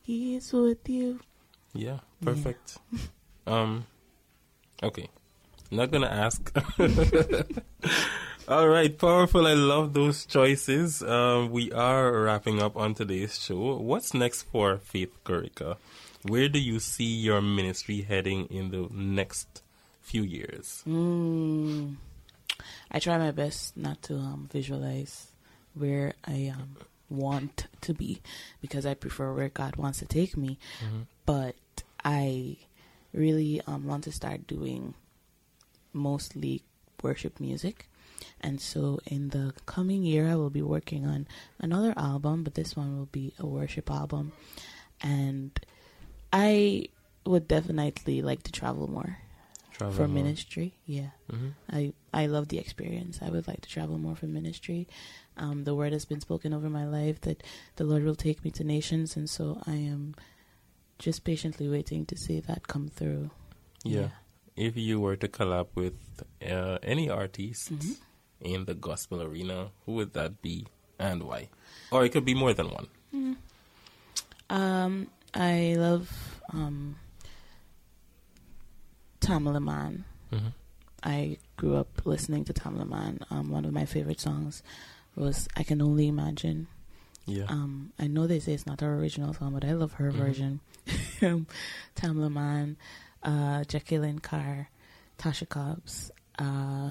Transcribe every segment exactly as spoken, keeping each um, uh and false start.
He is with you. Yeah, perfect. Yeah. Um, okay. Not gonna ask. All right, powerful. I love those choices. Um, we are wrapping up on today's show. What's next for Faith Kurica? Where do you see your ministry heading in the next few years? Mm, I try my best not to um, visualize where I um, want to be, because I prefer where God wants to take me. Mm-hmm. But I really um, want to start doing mostly worship music. And so in the coming year, I will be working on another album, but this one will be a worship album. And I would definitely like to travel more travel for more. ministry. Yeah. Mm-hmm. I, I love the experience. I would like to travel more for ministry. Um, the word has been spoken over my life that the Lord will take me to nations. And so I am just patiently waiting to see that come through. Yeah. yeah. If you were to collab with uh, any artist mm-hmm. in the gospel arena, who would that be and why? Or it could be more than one. Mm. Um, I love um, Tamala Man. Mm-hmm. I grew up listening to Tamala Man. Um, one of my favorite songs was I Can Only Imagine. Yeah. Um, I know they say it's not our original song, but I love her mm-hmm. version. Tamala Man. Uh, Jacqueline Carr, Tasha Cobbs, uh,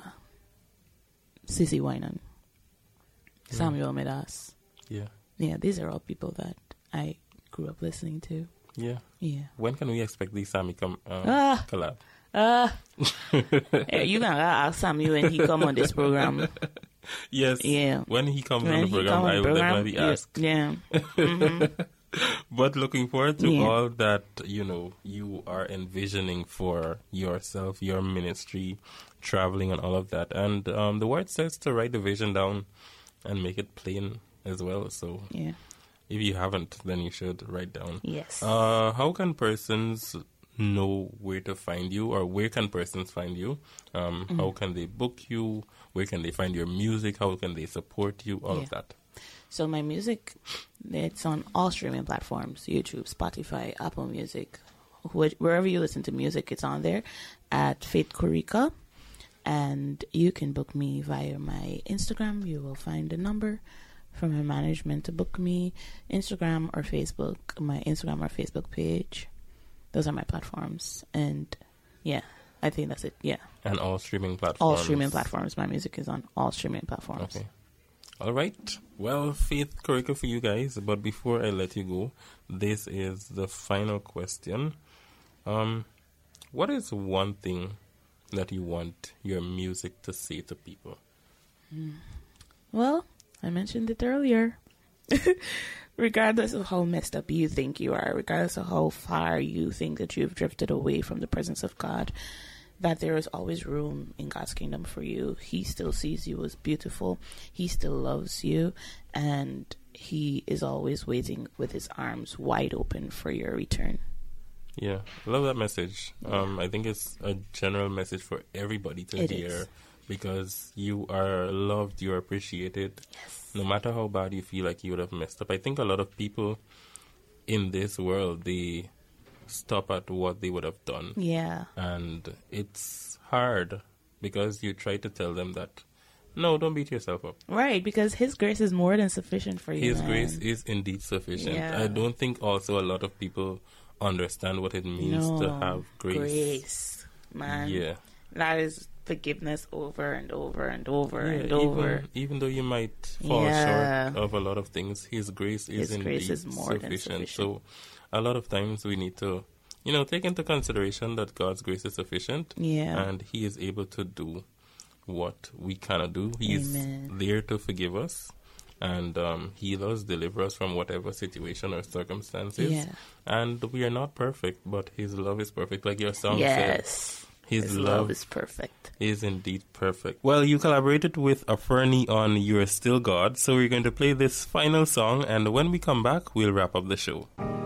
Sissy Winan, yeah. Samuel Medas. Yeah. Yeah, these are all people that I grew up listening to. Yeah. Yeah. When can we expect the Sammy com- um, ah, collab? Uh, hey, you gonna ask Sammy when he come on this program. Yes. Yeah. When he comes when on the program, I will definitely yeah. ask. Yeah. Mm-hmm. But looking forward to yeah. all that, you know, you are envisioning for yourself, your ministry, traveling and all of that. And um, the word says to write the vision down and make it plain as well. So yeah. if you haven't, then you should write down. Yes. Uh, how can persons know where to find you, or where can persons find you? Um, mm-hmm. How can they book you? Where can they find your music? How can they support you? All yeah. of that. So my music, it's on all streaming platforms, YouTube, Spotify, Apple Music, wh- wherever you listen to music, it's on there at Faith Kurica. And you can book me via my Instagram. You will find a number from my management to book me. Instagram or Facebook, my Instagram or Facebook page. Those are my platforms. And yeah, I think that's it. Yeah. And all streaming platforms. All streaming platforms. My music is on all streaming platforms. Okay. All right. Well, Faith Kurica for you guys. But before I let you go, this is the final question. Um, what is one thing that you want your music to say to people? Well, I mentioned it earlier. Regardless of how messed up you think you are, regardless of how far you think that you've drifted away from the presence of God, that there is always room in God's kingdom for you. He still sees you as beautiful. He still loves you. And he is always waiting with his arms wide open for your return. Yeah, I love that message. Um, I think it's a general message for everybody to it hear. Is. Because you are loved, you are appreciated. Yes. No matter how bad you feel like you would have messed up. I think a lot of people in this world, they stop at what they would have done. Yeah. And it's hard because you try to tell them that, no, don't beat yourself up. Right, because his grace is more than sufficient for you. His man. grace is indeed sufficient. Yeah. I don't think also a lot of people understand what it means no, to have grace. Grace, man. Yeah. That is forgiveness over and over and over yeah, and over. Even, even though you might fall yeah. short of a lot of things, his grace is his indeed grace is more sufficient. Than sufficient. So a lot of times we need to, you know, take into consideration that God's grace is sufficient. Yeah. And he is able to do what we cannot do. He is there to forgive us and um, heal us, deliver us from whatever situation or circumstances. Yeah. And we are not perfect, but his love is perfect. Like your song yes. said. His, His love, love is perfect. Is indeed perfect. Well, you collaborated with Aferni on You're Still God, so we're going to play this final song, and when we come back, we'll wrap up the show.